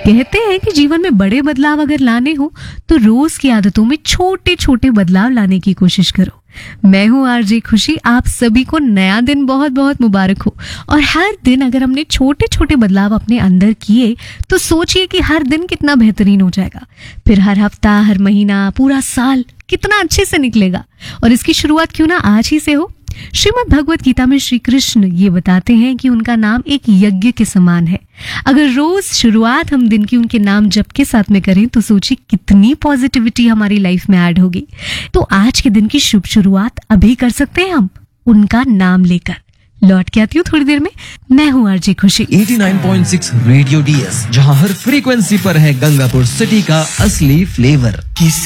कहते हैं कि जीवन में बड़े बदलाव अगर लाने हो तो रोज की आदतों में छोटे छोटे बदलाव लाने की कोशिश करो। मैं हूँ आरजे खुशी, आप सभी को नया दिन बहुत बहुत मुबारक हो। और हर दिन अगर हमने छोटे छोटे बदलाव अपने अंदर किए तो सोचिए कि हर दिन कितना बेहतरीन हो जाएगा। फिर हर हफ्ता, हर महीना, पूरा साल कितना अच्छे से निकलेगा। और इसकी शुरुआत क्यों ना आज ही से हो। श्रीमद् भगवत गीता में श्री कृष्ण ये बताते हैं कि उनका नाम एक यज्ञ के समान है। अगर रोज शुरुआत हम दिन की उनके नाम जप के साथ में करें तो सोचिए कितनी पॉजिटिविटी हमारी लाइफ में ऐड होगी। तो आज के दिन की शुभ शुरुआत अभी कर सकते हैं हम उनका नाम लेकर। लौट के आती हूँ थोड़ी देर में। मैं हूँ आरजे खुशी। 89.6 रेडियो DS, जहाँ हर फ्रीक्वेंसी पर है गंगापुर सिटी का असली फ्लेवर।